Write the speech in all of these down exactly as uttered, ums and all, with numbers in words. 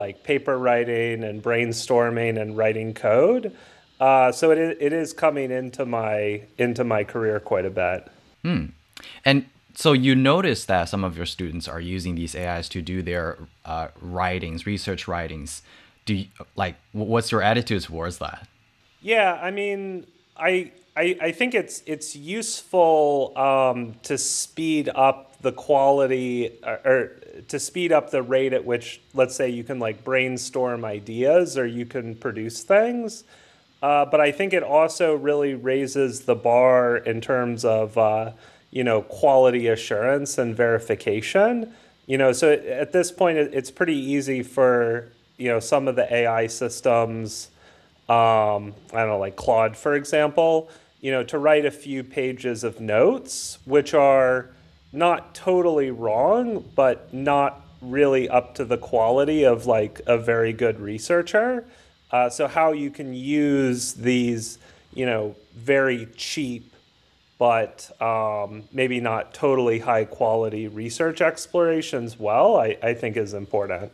like paper writing and brainstorming and writing code. Uh, so it is, it is coming into my into my career quite a bit. And so you notice that some of your students are using these A Is to do their uh, writings, research writings. Do you, like what's your attitude towards that? Yeah, I mean, I I, I think it's it's useful um, to speed up the quality or, or to speed up the rate at which, let's say, you can like brainstorm ideas or you can produce things. Uh, but I think it also really raises the bar in terms of uh, you know quality assurance and verification. You know, so at this point, it, it's pretty easy for you know some of the A I systems, um, I don't know, like Claude, for example, you know, to write a few pages of notes, which are not totally wrong, but not really up to the quality of like a very good researcher. Uh, so how you can use these, you know, very cheap but um, maybe not totally high quality research explorations well, I, I think is important.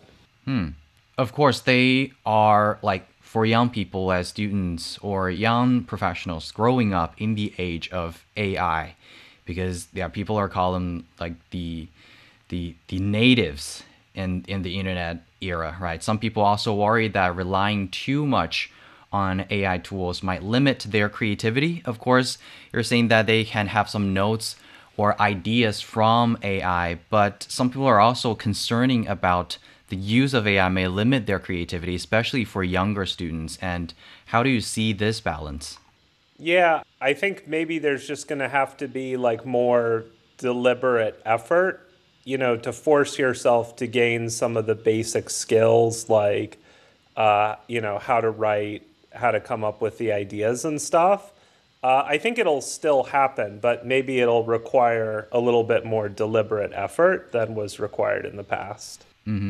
Of course, they are like for young people as students or young professionals growing up in the age of A I, because yeah, people are calling like the the the natives in in the internet era, right? Some people also worry that relying too much on A I tools might limit their creativity. Of course, you're saying that they can have some notes or ideas from A I, but some people are also concerning about the use of A I may limit their creativity, especially for younger students. And how do you see this balance? Yeah, I think maybe there's just going to have to be like more deliberate effort, you know, to force yourself to gain some of the basic skills like, uh, you know, how to write, how to come up with the ideas and stuff. Uh, I think it'll still happen, but maybe it'll require a little bit more deliberate effort than was required in the past.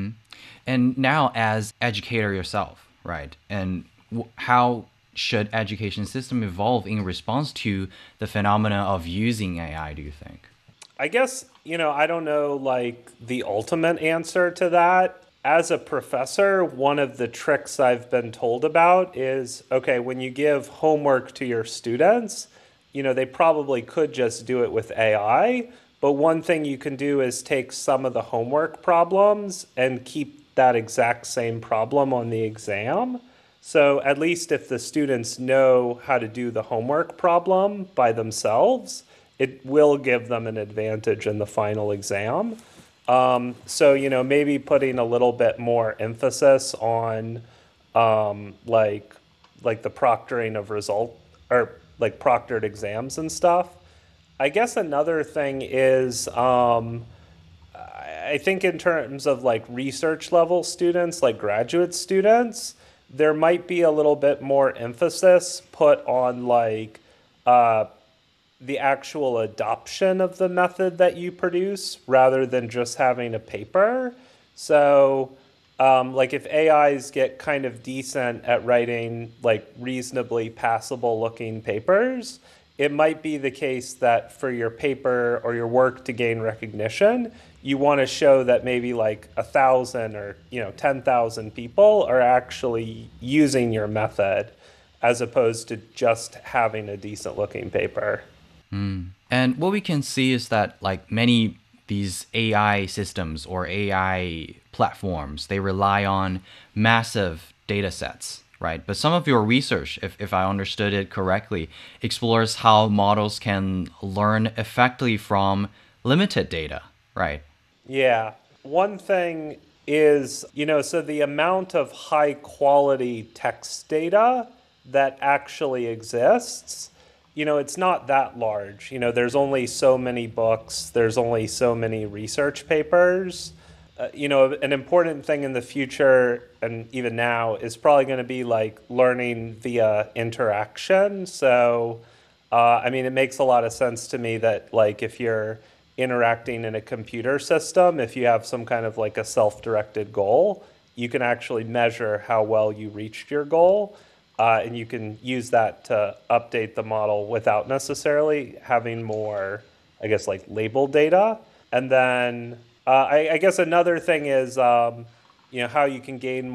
And now, as educator yourself, right? And w- how should education system evolve in response to the phenomena of using A I, do you think? I guess, you know, I don't know like the ultimate answer to that. As a professor, one of the tricks I've been told about is okay, when you give homework to your students, you know, they probably could just do it with A I. But one thing you can do is take some of the homework problems and keep that exact same problem on the exam. So at least if the students know how to do the homework problem by themselves, it will give them an advantage in the final exam. Um, so, you know, maybe putting a little bit more emphasis on um, like like the proctoring of result or like proctored exams and stuff. I guess another thing is um, I think in terms of like research level students, like graduate students, there might be a little bit more emphasis put on like uh, the actual adoption of the method that you produce rather than just having a paper. So, um, like if A Is get kind of decent at writing like reasonably passable looking papers, it might be the case that for your paper or your work to gain recognition, you want to show that maybe like a thousand or you know ten thousand people are actually using your method as opposed to just having a decent looking paper. And what we can see is that like many these A I systems or A I platforms, they rely on massive data sets, right? But some of your research, if, if I understood it correctly, explores how models can learn effectively from limited data, right? Yeah. One thing is, you know, so the amount of high quality text data that actually exists, you know, it's not that large. You know, there's only so many books, there's only so many research papers. Uh, you know, an important thing in the future and even now is probably going to be like learning via interaction. So, uh, I mean, it makes a lot of sense to me that like if you're interacting in a computer system, if you have some kind of like a self-directed goal, you can actually measure how well you reached your goal. Uh, and you can use that to update the model without necessarily having more, I guess, like label data. And then uh, I, I guess another thing is, um, you know, how you can gain